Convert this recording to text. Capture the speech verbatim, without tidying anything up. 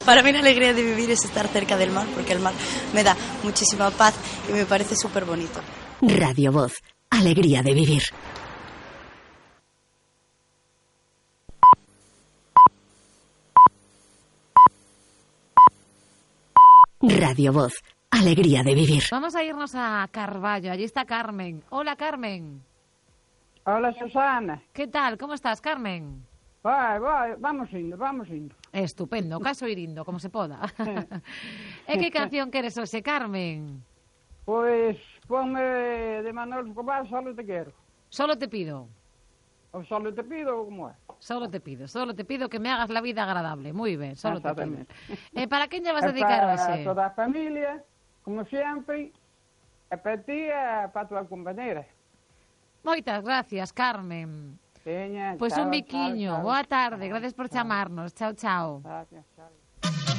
Para mí la alegría de vivir es estar cerca del mar, porque el mar me da muchísima paz y me parece súper bonito. Radio Voz, alegría de vivir. Radio Voz, alegría de vivir. Vamos a irnos a Carballo. Allí está Carmen. Hola, Carmen. Hola, Susana. ¿Qué tal? ¿Cómo estás, Carmen? Vai, vai, vamos indo, vamos indo. Estupendo, caso ir indo, como se poda. E que canción queres hoxe, Carmen? Pois ponme de Manolo Escobar, Solo te quero. Solo te pido. O solo te pido, como é? Solo te pido, solo te pido que me hagas la vida agradable. Muy ben, solo te pido. E para quen lle vas a dedicar hoxe? Para toda a familia, como sempre, e para ti e para a tua compañera. Moitas gracias, Carmen. Teña, Pois chao, un biquiño. chao, chao. Boa tarde, gracias por chamarnos. Chao, chao. Gracias, chao.